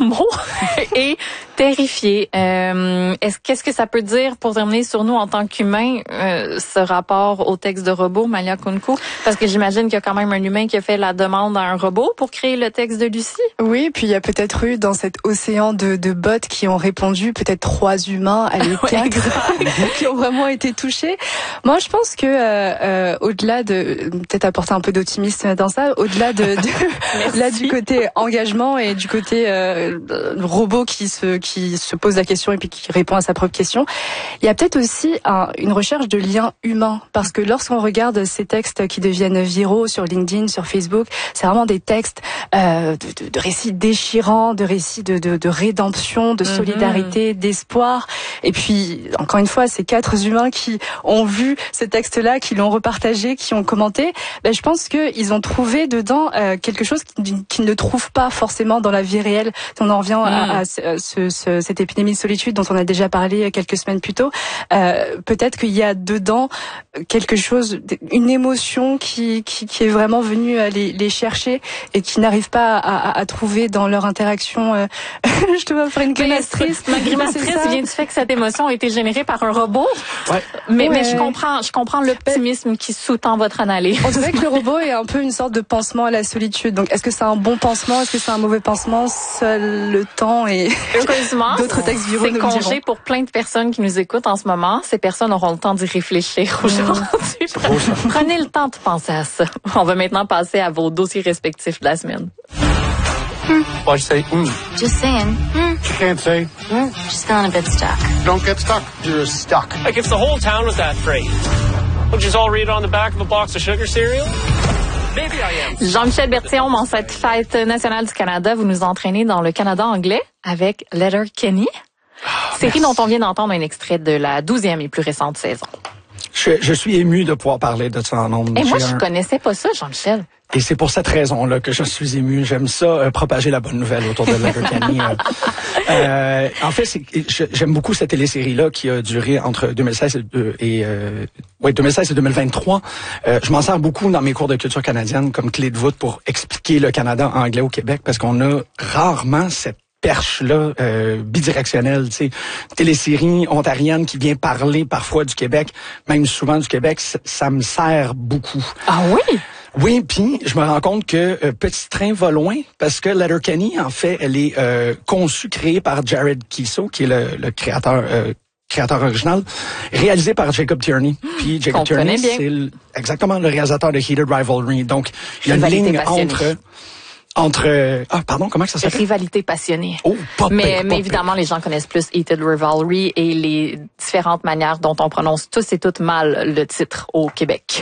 mot est terrifié. Qu'est-ce que ça peut dire, pour terminer, sur nous en tant qu'humains, ce rapport au texte de robot, Malia Kounkou? Parce que j'imagine qu'il y a quand même un humain qui a fait la demande à un robot pour créer le texte de Lucie. Oui, puis il y a peut-être eu dans cet océan de bots qui ont répondu, peut-être 3 humains, allez 4, qui ont vraiment été touchés. Moi, je pense que au-delà de peut-être apporter un peu d'optimisme dans ça, au-delà là du côté engagement et du côté robot qui se pose la question et puis qui répond à sa propre question, il y a peut-être aussi une recherche de liens humains, parce que lorsqu'on regarde ces textes qui deviennent viraux sur LinkedIn, sur Facebook, c'est vraiment des textes de récits déchirants, de récits de rédemption, de solidarité, d'espoir. Et puis, encore une fois, ces 4 humains qui ont vu ce texte-là, qui l'ont repartagé, qui ont commenté, je pense qu'ils ont trouvé dedans quelque chose qu'ils ne trouvent pas forcément dans la vie réelle. On en revient à cette épidémie de solitude dont on a déjà parlé quelques semaines plus tôt. Peut-être qu'il y a dedans quelque chose, une émotion qui est vraiment venue les chercher et qui n'arrive pas à trouver dans leur interaction. Je te vois faire une grimace triste. Ma grimace triste vient du fait que cette émotion a été générée par un robot. Ouais. Mais je comprends l'optimisme qui sous-tend votre analyse. On dirait que le robot est un peu une sorte de pansement à la solitude. Donc, est-ce que c'est un bon pansement? Est-ce que c'est un mauvais pansement? Seul le temps et heureusement, d'autres textes viraux c'est congé pour plein de personnes qui nous écoutent en ce moment. Ces personnes auront le temps d'y réfléchir aujourd'hui. Prenez le temps de penser à ça. On va maintenant passer à vos dossiers respectifs de la semaine. Why'd you say, Just saying. You can't say, Just feeling a bit stuck. Don't get stuck. You're stuck. Like if the whole town was that phrase, would you just all read it on the back of a box of sugar cereal? Maybe I am. Jean-Michel Bertillon, en cette fête nationale du Canada, vous nous entraînez dans le Canada anglais avec Letterkenny. Série dont on vient d'entendre un extrait de la 12e et plus récente saison. Je suis ému de pouvoir parler de ça en ondes. Et moi, je connaissais pas ça, Jean-Michel. Et c'est pour cette raison-là que je suis ému. J'aime ça, propager la bonne nouvelle autour de Letterkenny. En fait, j'aime beaucoup cette télésérie-là qui a duré entre 2016 et 2023. Je m'en sers beaucoup dans mes cours de culture canadienne comme clé de voûte pour expliquer le Canada anglais au Québec, parce qu'on a rarement cette perche-là, bidirectionnelle, tu sais, télésérie ontarienne qui vient parler parfois du Québec, même souvent du Québec, ça me sert beaucoup. Ah oui? Oui, puis je me rends compte que Petit Train va loin, parce que Letterkenny, en fait, elle est conçue, créée par Jared Keeso, qui est le créateur original, réalisé par Jacob Tierney. Puis Jacob Tierney, c'est exactement le réalisateur de Heated Rivalry. Donc, il y a une ligne comment ça s'appelle? Rivalité passionnée. Oh, mais évidemment, les gens connaissent plus Heated Rivalry et les différentes manières dont on prononce tous et toutes mal le titre au Québec.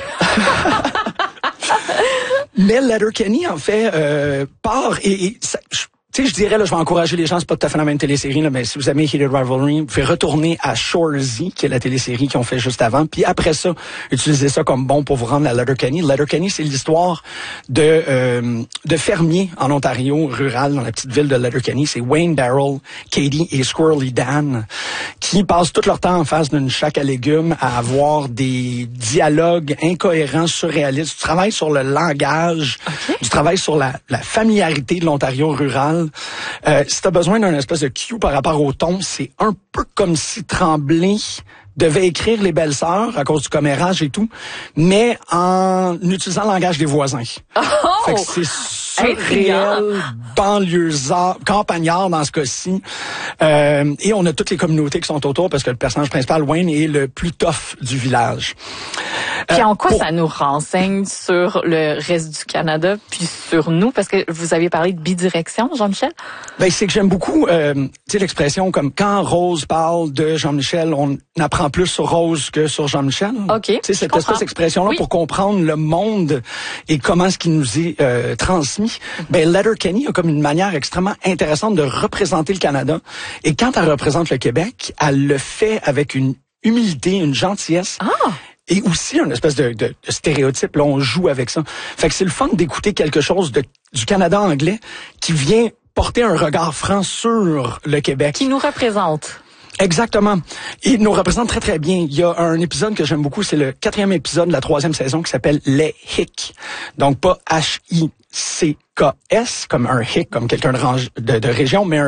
Mais Letterkenny, en fait, part et ça, tu sais, je dirais, là, je vais encourager les gens, c'est pas tout à fait la même télésérie, là, mais si vous aimez Heated Rivalry, vous pouvez retourner à Shoresy, qui est la télésérie qu'ils ont fait juste avant, puis après ça, utilisez ça comme bon pour vous rendre à Letterkenny. Letterkenny, c'est l'histoire de fermiers en Ontario, rural, dans la petite ville de Letterkenny. C'est Wayne Darrell, Katie et Squirrely Dan, qui passent tout leur temps en face d'une chac à légumes à avoir des dialogues incohérents, surréalistes, du travail sur le langage, du travail sur la familiarité de l'Ontario rural. Si t'as besoin d'un espèce de cue par rapport au ton, c'est un peu comme si Tremblay devait écrire Les Belles-Sœurs à cause du commérage et tout, mais en utilisant le langage des voisins. Fait que c'est surréel, banlieusard, campagnard dans ce cas-ci. Et on a toutes les communautés qui sont autour parce que le personnage principal, Wayne, est le plus tough du village. Puis en quoi ça nous renseigne sur le reste du Canada, puis sur nous? Parce que vous aviez parlé de bidirection, Jean-Michel. Ben, c'est que j'aime beaucoup, tu sais, l'expression comme quand Rose parle de Jean-Michel, on apprend plus sur Rose que sur Jean-Michel. OK. Tu sais, cette espèce d'expression-là pour comprendre le monde et comment ce qui nous est transmis. Ben, Letterkenny a comme une manière extrêmement intéressante de représenter le Canada. Et quand elle représente le Québec, elle le fait avec une humilité, une gentillesse. Et aussi une espèce de stéréotype. Là, on joue avec ça. Fait que c'est le fun d'écouter quelque chose du Canada anglais qui vient porter un regard franc sur le Québec. Qui nous représente. Exactement. Il nous représente très, très bien. Il y a un épisode que j'aime beaucoup, c'est le 4e épisode de la 3e saison qui s'appelle Les Hicks. Donc, pas H-I-C-K-S, comme un hic, comme quelqu'un de région, mais un